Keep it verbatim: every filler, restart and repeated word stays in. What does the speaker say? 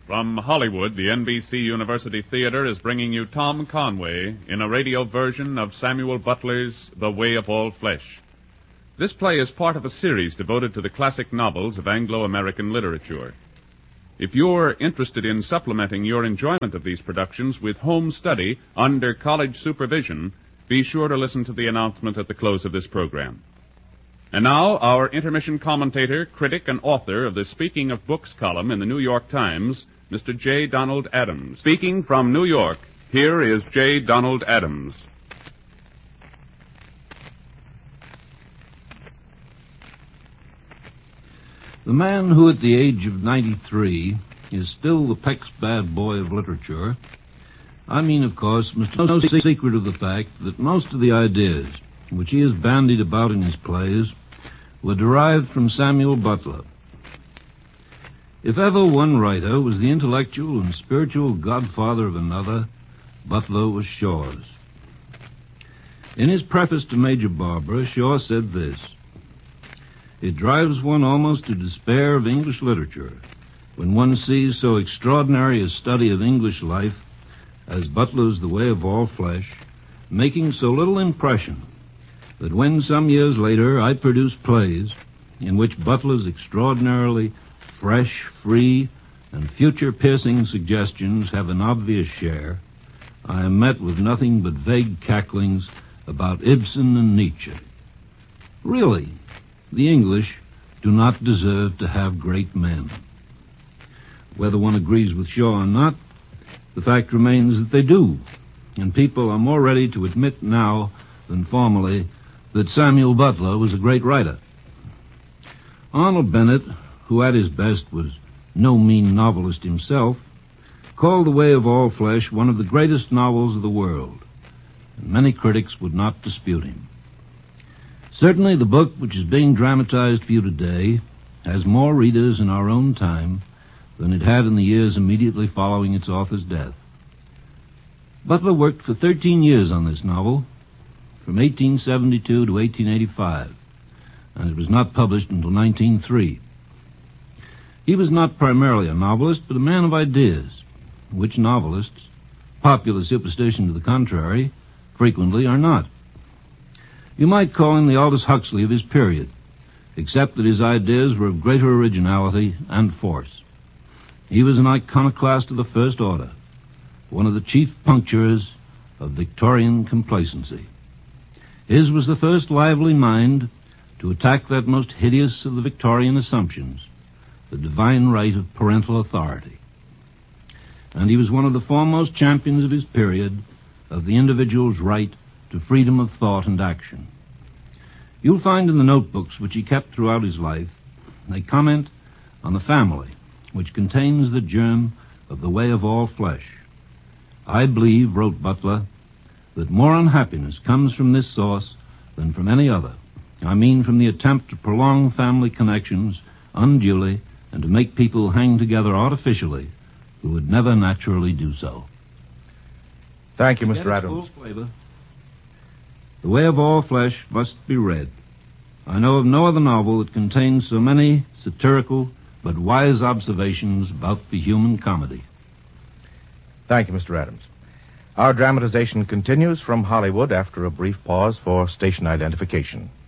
From Hollywood, the N B C University Theater is bringing you Tom Conway in a radio version of Samuel Butler's The Way of All Flesh. This play is part of a series devoted to the classic novels of Anglo-American literature. If you're interested in supplementing your enjoyment of these productions with home study under college supervision, be sure to listen to the announcement at the close of this program. And now, our intermission commentator, critic, and author of the Speaking of Books column in the New York Times, Mister J. Donald Adams. Speaking from New York, here is J. Donald Adams. The man who at the age of ninety-three is still the Peck's bad boy of literature, I mean, of course, must know no secret of the fact that most of the ideas which he has bandied about in his plays were derived from Samuel Butler. If ever one writer was the intellectual and spiritual godfather of another, Butler was Shaw's. In his preface to Major Barbara, Shaw said this: "It drives one almost to despair of English literature when one sees so extraordinary a study of English life as Butler's The Way of All Flesh, making so little impression that when some years later I produce plays in which Butler's extraordinarily fresh, free, and future-piercing suggestions have an obvious share, I am met with nothing but vague cacklings about Ibsen and Nietzsche. Really, the English do not deserve to have great men." Whether one agrees with Shaw or not, the fact remains that they do, and people are more ready to admit now than formerly that Samuel Butler was a great writer. Arnold Bennett, who at his best was no mean novelist himself, called The Way of All Flesh one of the greatest novels of the world, and many critics would not dispute him. Certainly the book which is being dramatized for you today has more readers in our own time than it had in the years immediately following its author's death. Butler worked for thirteen years on this novel, from eighteen seventy-two to eighteen eighty-five, and it was not published until nineteen oh three. He was not primarily a novelist, but a man of ideas, which novelists, popular superstition to the contrary, frequently are not. You might call him the Aldous Huxley of his period, except that his ideas were of greater originality and force. He was an iconoclast of the first order, one of the chief puncturers of Victorian complacency. His was the first lively mind to attack that most hideous of the Victorian assumptions, the divine right of parental authority. And he was one of the foremost champions of his period of the individual's right to freedom of thought and action. You'll find in the notebooks which he kept throughout his life a comment on the family, which contains the germ of the way of all flesh. "I believe," wrote Butler, "that more unhappiness comes from this source than from any other. I mean from the attempt to prolong family connections unduly and to make people hang together artificially who would never naturally do so." Thank you, Mister Adams. The Way of All Flesh must be read. I know of no other novel that contains so many satirical but wise observations about the human comedy. Thank you, Mister Adams. Our dramatization continues from Hollywood after a brief pause for station identification.